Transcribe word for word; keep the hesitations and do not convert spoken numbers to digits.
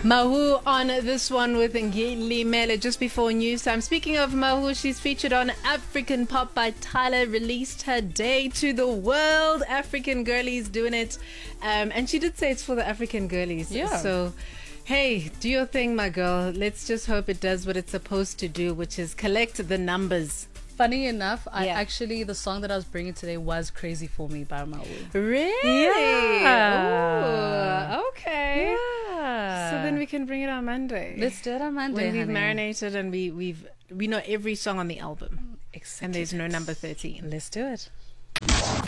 Mahu on this one with Ngili Mele just before news time. Speaking of Mahu, she's featured on African Pop by Tyler, released her day to the world. African girlies doing it. Um, and she did say it's for the African girlies. Yeah. So, hey, do your thing, my girl. Let's just hope it does what it's supposed to do, which is collect the numbers. Funny enough, I Yeah. actually, the song that I was bringing today was Crazy For Me by Mahu. Really? Yeah. Ooh, okay. Yeah. So then we can bring it on Monday. Let's do it on Monday, When we've honey. marinated and we, we've we know every song on the album. Exactly. And there's no number thirteen. Let's do it.